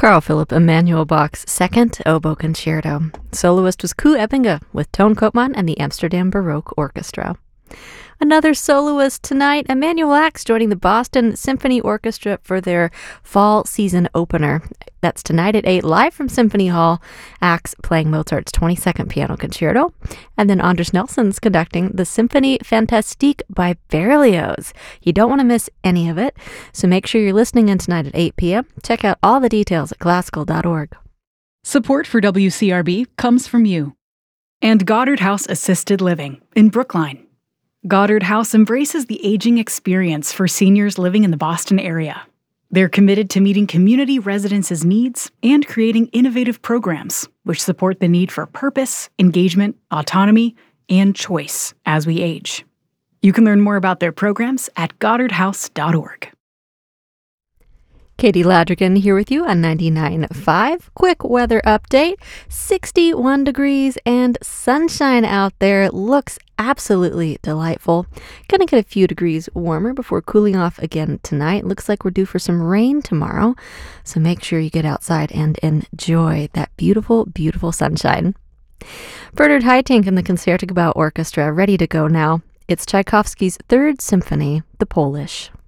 Carl Philipp Emanuel Bach's Second Oboe Concerto. Soloist was Koen Ebbinge with Toon Koopman and the Amsterdam Baroque Orchestra. Another soloist tonight, Emanuel Ax joining the Boston Symphony Orchestra for their fall season opener. That's tonight at 8, live from Symphony Hall. Ax playing Mozart's 22nd Piano Concerto. And then Anders Nelson's conducting the Symphonie Fantastique by Berlioz. You don't want to miss any of it, so make sure you're listening in tonight at 8 p.m. Check out all the details at classical.org. Support for WCRB comes from you and Goddard House Assisted Living in Brookline. Goddard House embraces the aging experience for seniors living in the Boston area. They're committed to meeting community residents' needs and creating innovative programs which support the need for purpose, engagement, autonomy, and choice as we age. You can learn more about their programs at goddardhouse.org. Katie Ladrigan here with you on 99.5. Quick weather update. 61 degrees and sunshine out there. Looks absolutely delightful. Gonna get a few degrees warmer before cooling off again tonight. Looks like we're due for some rain tomorrow. So make sure you get outside and enjoy that beautiful, beautiful sunshine. Bernard Haitink and the Concertgebouw Orchestra ready to go now. It's Tchaikovsky's Third Symphony, the Polish.